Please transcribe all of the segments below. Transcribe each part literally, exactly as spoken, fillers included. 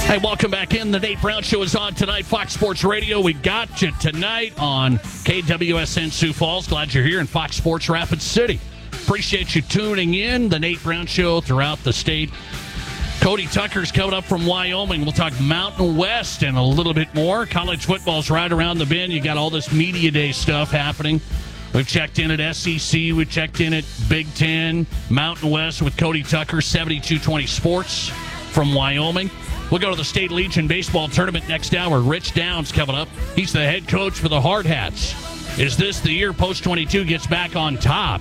Hey, welcome back in. The Nate Brown Show is on tonight. Fox Sports Radio. We got you tonight on K W S N Sioux Falls. Glad you're here in Fox Sports Rapid City. Appreciate you tuning in. The Nate Brown Show throughout the state. Cody Tucker's coming up from Wyoming. We'll talk Mountain West and a little bit more. College football's right around the bend. You got all this media day stuff happening. We've checked in at S E C. We've checked in at Big Ten, Mountain West with Cody Tucker, seventy-two twenty Sports from Wyoming. We'll go to the State Legion Baseball Tournament next hour. Rich Downs coming up. He's the head coach for the Hard Hats. Is this the year Post twenty-two gets back on top?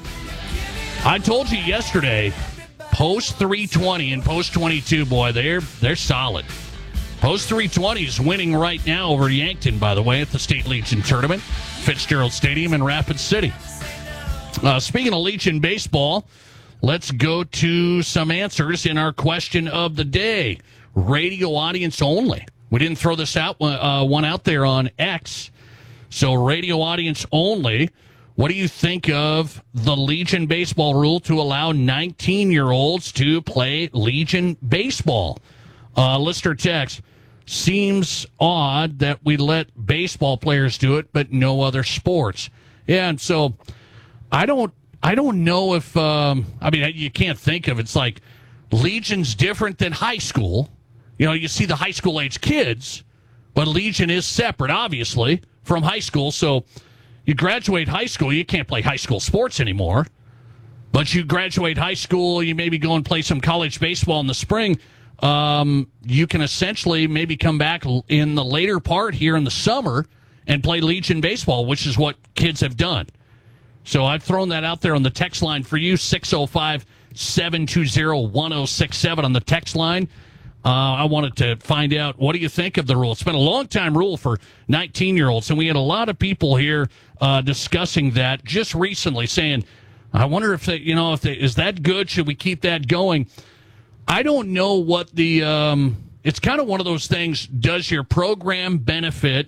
I told you yesterday, Post three twenty and Post twenty-two, boy, they're they're solid. Post three twenty is winning right now over Yankton, by the way, at the State Legion Tournament, Fitzgerald Stadium in Rapid City. Uh, speaking of Legion baseball, let's go to some answers in our question of the day. Radio audience only. We didn't throw this out uh, one out there on X. So radio audience only. What do you think of the Legion baseball rule to allow nineteen-year-olds to play Legion baseball? Uh, listener text, seems odd that we let baseball players do it, but no other sports. Yeah, and so I don't I don't know if, um, I mean, you can't think of, it's like Legion's different than high school. You know, you see the high school age kids, but Legion is separate, obviously, from high school. So you graduate high school, you can't play high school sports anymore. But you graduate high school, you maybe go and play some college baseball in the spring. Um, you can essentially maybe come back in the later part here in the summer and play Legion baseball, which is what kids have done. So I've thrown that out there on the text line for you, six oh five, seven two zero, one oh six seven on the text line. Uh, I wanted to find out, what do you think of the rule? It's been a long-time rule for nineteen-year-olds, and we had a lot of people here uh, discussing that just recently, saying, I wonder if, they, you know, if they, is that good? Should we keep that going? I don't know what the, um, it's kind of one of those things, does your program benefit,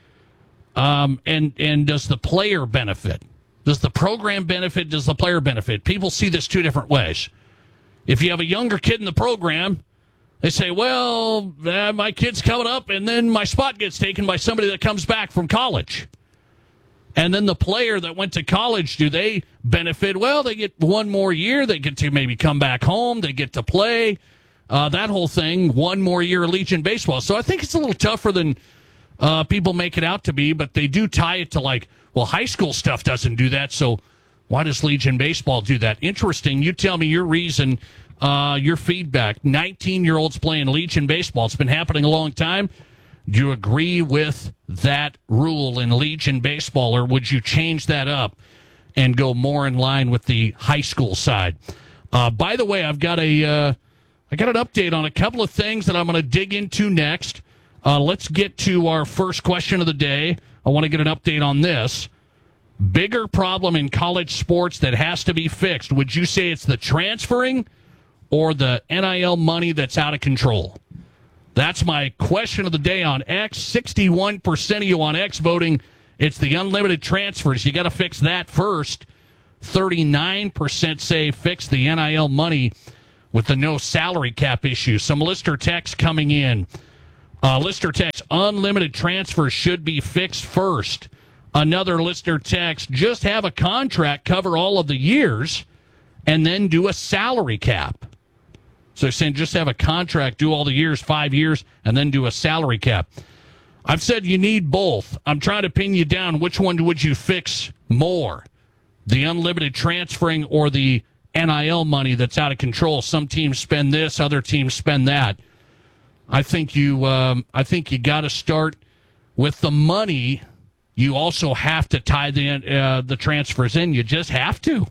um, and, and does the player benefit? Does the program benefit, does the player benefit? People see this two different ways. If you have a younger kid in the program, they say, well, uh, my kid's coming up, and then my spot gets taken by somebody that comes back from college. And then the player that went to college, do they benefit? Well, they get one more year. They get to maybe come back home. They get to play. Uh, that whole thing, one more year of Legion baseball. So I think it's a little tougher than uh, people make it out to be, but they do tie it to, like, well, high school stuff doesn't do that, so why does Legion baseball do that? Interesting. You tell me your reason. Uh, your feedback. nineteen-year-olds playing Legion baseball. It's been happening a long time. Do you agree with that rule in Legion baseball, or would you change that up and go more in line with the high school side? Uh, by the way, I've got a uh, I got an update on a couple of things that I'm going to dig into next. Uh, let's get to our first question of the day. I want to get an update on this. Bigger problem in college sports that has to be fixed. Would you say it's the transferring or the N I L money that's out of control? That's my question of the day on X. sixty-one percent of you on X voting it's the unlimited transfers. You got to fix that first. thirty-nine percent say fix the N I L money with the no salary cap issue. Some listener text coming in. Uh, listener text, unlimited transfers should be fixed first. Another listener text, just have a contract cover all of the years and then do a salary cap. So they're saying just have a contract, do all the years, five years, and then do a salary cap. I've said you need both. I'm trying to pin you down. Which one would you fix more? The unlimited transferring or the N I L money that's out of control? Some teams spend this, other teams spend that. I think you um, I think you got to start with the money. You also have to tie the uh, the transfers in. You just have to.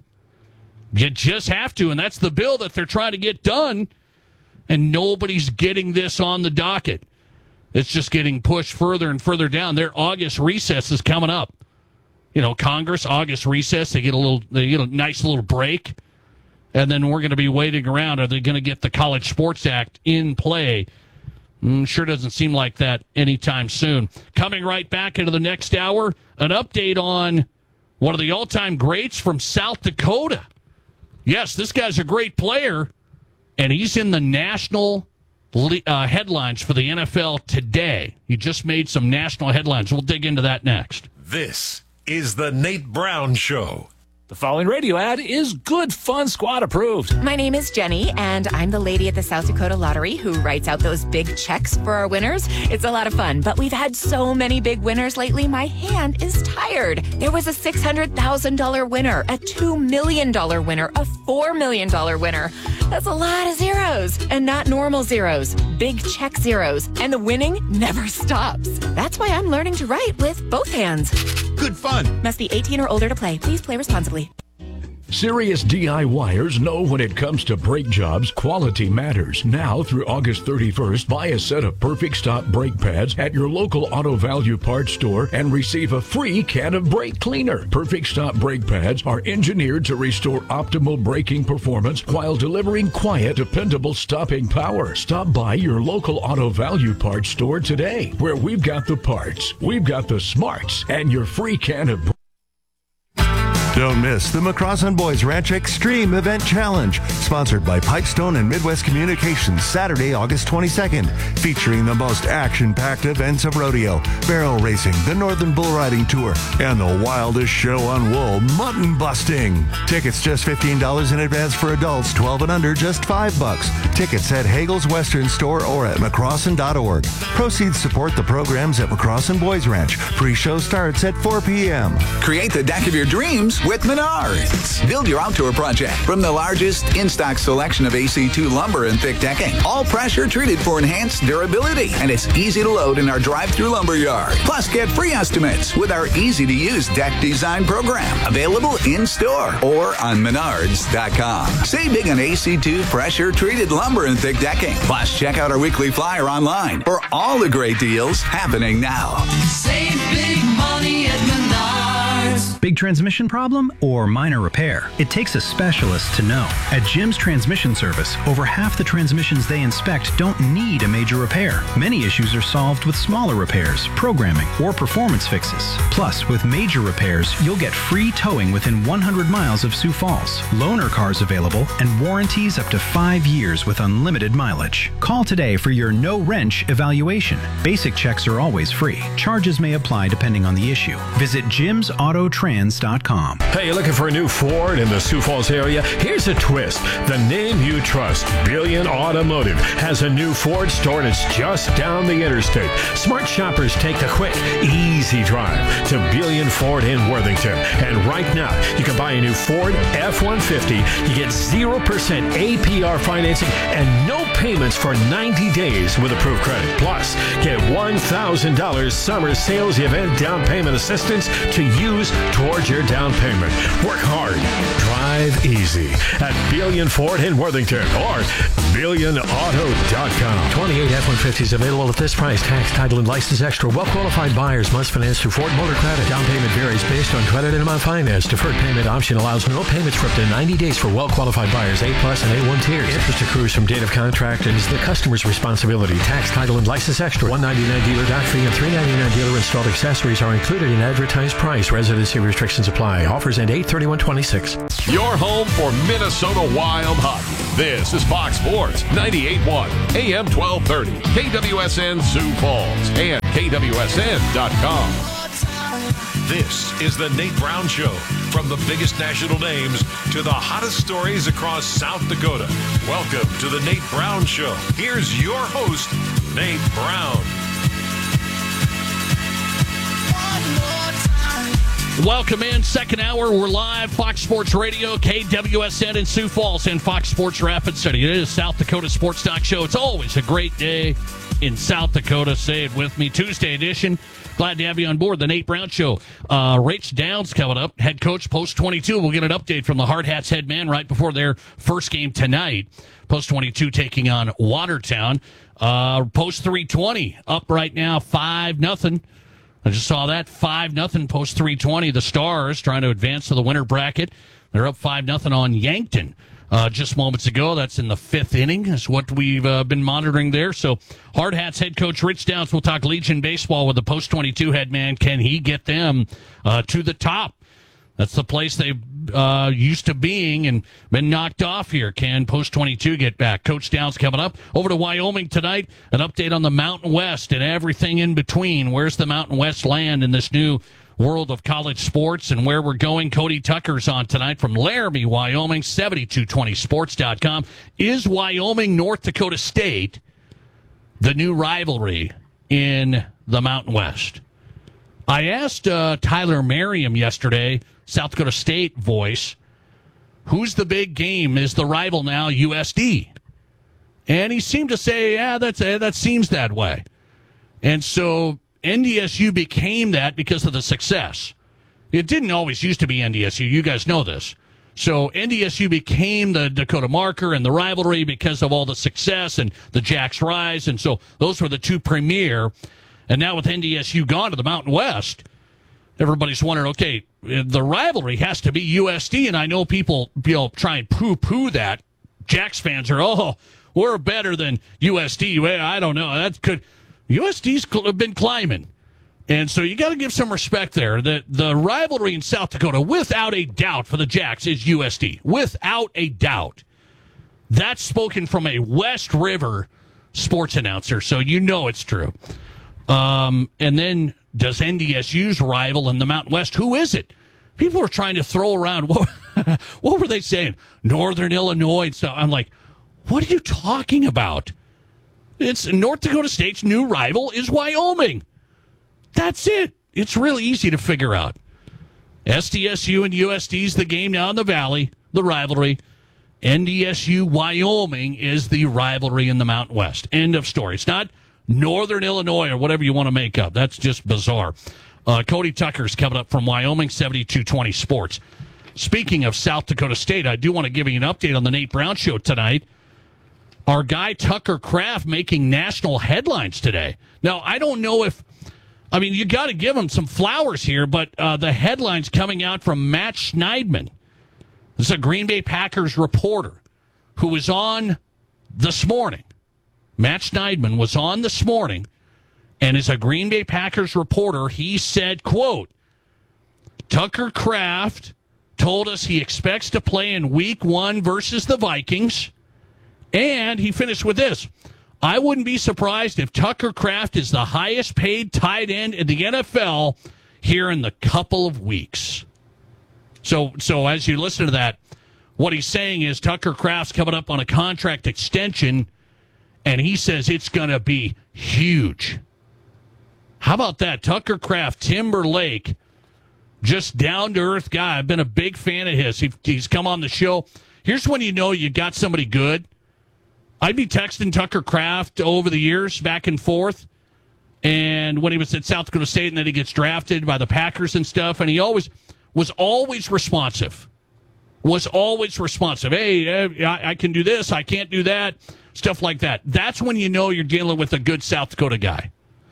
You just have to, and that's the bill that they're trying to get done, and nobody's getting this on the docket. It's just getting pushed further and further down. Their August recess is coming up. You know, Congress, August recess, they get a little, they get a nice little break, and then we're going to be waiting around. Are they going to get the College Sports Act in play? Mm, sure doesn't seem like that anytime soon. Coming right back into the next hour, an update on one of the all-time greats from South Dakota. Yes, this guy's a great player, and he's in the National uh, headlines for the N F L today. He just made some national headlines. We'll dig into that next. This is the Nate Brown Show. The following radio ad is Good Fun Squad approved. My name is Jenny, and I'm the lady at the South Dakota Lottery who writes out those big checks for our winners. It's a lot of fun, but we've had so many big winners lately, my hand is tired. There was a six hundred thousand dollars winner, a two million dollars winner, a four million dollars winner. That's a lot of zeros, and not normal zeros, big check zeros, and the winning never stops. That's why I'm learning to write with both hands. Good fun. Must be eighteen or older to play. Please play responsibly. Serious DIYers know when it comes to brake jobs, quality matters. Now through August thirty-first, buy a set of Perfect Stop brake pads at your local Auto Value Parts store and receive a free can of brake cleaner. Perfect Stop brake pads are engineered to restore optimal braking performance while delivering quiet, dependable stopping power. Stop by your local Auto Value Parts store today, where we've got the parts, we've got the smarts, and your free can of brake. Don't miss the McCrossan Boys Ranch Extreme Event Challenge, sponsored by Pipestone and Midwest Communications, Saturday, August twenty-second, featuring the most action-packed events of rodeo, barrel racing, the Northern Bull Riding Tour, and the wildest show on wool, mutton busting. Tickets just fifteen dollars in advance for adults, twelve and under, just five bucks. Tickets at Hagel's Western Store or at McCrossan dot org. Proceeds support the programs at McCrossan Boys Ranch. Pre-show starts at four p.m. Create the deck of your dreams with Menards. Build your outdoor project from the largest in-stock selection of A C two lumber and thick decking. All pressure treated for enhanced durability. And it's easy to load in our drive-through lumber yard. Plus, get free estimates with our easy-to-use deck design program. Available in-store or on Menards dot com. Save big on A C two pressure treated lumber and thick decking. Plus, check out our weekly flyer online for all the great deals happening now. Save big money at Menards. Big transmission problem or minor repair? It takes a specialist to know. At Jim's Transmission Service, over half the transmissions they inspect don't need a major repair. Many issues are solved with smaller repairs, programming, or performance fixes. Plus, with major repairs, you'll get free towing within one hundred miles of Sioux Falls, loaner cars available, and warranties up to five years with unlimited mileage. Call today for your no-wrench evaluation. Basic checks are always free. Charges may apply depending on the issue. Visit jims auto trans dot com. Hey, you're looking for a new Ford in the Sioux Falls area? Here's a twist. The name you trust, Billion Automotive, has a new Ford store and it's just down the interstate. Smart shoppers take the quick, easy drive to Billion Ford in Worthington. And right now, you can buy a new Ford F one fifty. You get zero percent A P R financing and no payments for ninety days with approved credit. Plus, get one thousand dollars summer sales event down payment assistance to use towards your down payment. Work hard, drive easy at Billion Ford in Worthington or billion auto dot com. twenty-eight F one fifties available at this price. Tax, title, and license extra. Well-qualified buyers must finance through Ford Motor Credit. Down payment varies based on credit and amount financed. Deferred payment option allows no payments for up to ninety days for well-qualified buyers, A plus and A one tiers. Interest accrues from date of contract and is the customer's responsibility. Tax, title, and license extra. one ninety-nine dealer dock fee and three ninety-nine dealer installed accessories are included in advertised price. Residency restrictions apply. Offers end eight thirty-one twenty-six. Your home for Minnesota Wild hockey. This is Fox Sports ninety-eight point one, A M twelve thirty, K W S N Sioux Falls, and K W S N dot com. This is the Nate Brown Show. From the biggest national names to the hottest stories across South Dakota. Welcome to the Nate Brown Show. Here's your host, Nate Brown. Welcome in. Second hour. We're live. Fox Sports Radio, K W S N in Sioux Falls, and Fox Sports Rapid City. It is South Dakota Sports Talk Show. It's always a great day in South Dakota. Say it with me. Tuesday edition. Glad to have you on board. The Nate Brown Show. Uh, Rach Downs coming up. Head coach, Post twenty-two. We'll get an update from the Hard Hats head man right before their first game tonight. Post twenty-two taking on Watertown. Uh, Post three twenty up right now, five nothing. I just saw that, five nothing, Post three twenty. The Stars trying to advance to the winter bracket. They're up five nothing on Yankton uh, just moments ago. That's in the fifth inning. That's what we've uh, been monitoring there. So Hard Hats head coach Rich Downs will talk Legion baseball with the Post twenty-two head man. Can he get them uh, to the top? That's the place they uh, used to being and been knocked off here. Can Post twenty-two get back? Coach Downs coming up. Over to Wyoming tonight. An update on the Mountain West and everything in between. Where's the Mountain West land in this new world of college sports and where we're going? Cody Tucker's on tonight from Laramie, Wyoming, seventy-two twenty sports dot com. Is Wyoming North Dakota State the new rivalry in the Mountain West? I asked uh, Tyler Merriam yesterday, South Dakota State voice, who's the big game? Is the rival now U S D? And he seemed to say, yeah, that's uh, that seems that way. And so N D S U became that because of the success. It didn't always used to be N D S U. You guys know this. So N D S U became the Dakota Marker and the rivalry because of all the success and the Jacks Rise. And so those were the two premier. And now with N D S U gone to the Mountain West, everybody's wondering, okay, the rivalry has to be U S D. And I know people, you know, try and poo-poo that. Jacks fans are, oh, we're better than U S D. Well, I don't know. That could U S D's been climbing. And so you got to give some respect there. The, the rivalry in South Dakota, without a doubt, for the Jacks is U S D. Without a doubt. That's spoken from a West River sports announcer, so you know it's true. Um, and then does N D S U's rival in the Mountain West, who is it? People are trying to throw around, what, what were they saying? Northern Illinois. So I'm like, what are you talking about? It's North Dakota State's new rival is Wyoming. That's it. It's really easy to figure out. S D S U and U S D's the game now in the Valley, the rivalry. N D S U Wyoming is the rivalry in the Mountain West. End of story. It's not Northern Illinois or whatever you want to make up. That's just bizarre. Uh, Cody Tucker's coming up from Wyoming, seventy-two twenty Sports. Speaking of South Dakota State, I do want to give you an update on the Nate Brown Show tonight. Our guy Tucker Kraft making national headlines today. Now, I don't know if, I mean, you got to give him some flowers here, but uh, the headlines coming out from Matt Schneidman. This is a Green Bay Packers reporter who was on this morning. Matt Schneidman was on this morning, and as a Green Bay Packers reporter, he said, quote, Tucker Kraft told us he expects to play in week one versus the Vikings, and he finished with this. I wouldn't be surprised if Tucker Kraft is the highest paid tight end in the N F L here in the couple of weeks. So, so as you listen to that, what he's saying is Tucker Kraft's coming up on a contract extension, and he says it's going to be huge. How about that? Tucker Kraft, Timberlake, just down-to-earth guy. I've been a big fan of his. He, he's come on the show. Here's when you know you got somebody good. I'd be texting Tucker Kraft over the years, back and forth, and when he was at South Dakota State, and then he gets drafted by the Packers and stuff, and he always was always responsive. Was always responsive. Hey, I, I can do this, I can't do that, stuff like that. That's when you know you're dealing with a good South Dakota guy.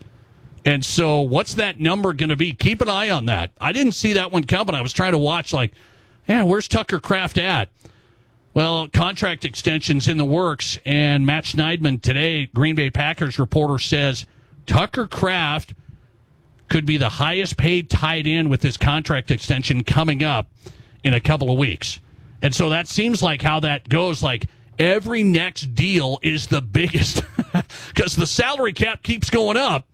And so what's that number going to be? Keep an eye on that. I didn't see that one coming. I was trying to watch like, yeah, where's Tucker Kraft at? Well, contract extensions in the works, and Matt Schneidman today, Green Bay Packers reporter, says Tucker Kraft could be the highest paid tight end with his contract extension coming up in a couple of weeks. And so that seems like how that goes. Like every next deal is the biggest because the salary cap keeps going up.